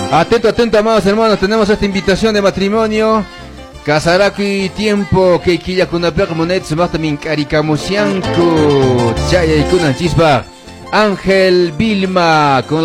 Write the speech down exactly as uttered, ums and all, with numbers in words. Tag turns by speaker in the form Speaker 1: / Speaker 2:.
Speaker 1: Atento, atento, amados hermanos, tenemos esta invitación de matrimonio. Casaraki tiempo que quilla con una placa monet se va también caricamusianco. Chaya y con chispa. Ángel Vilma con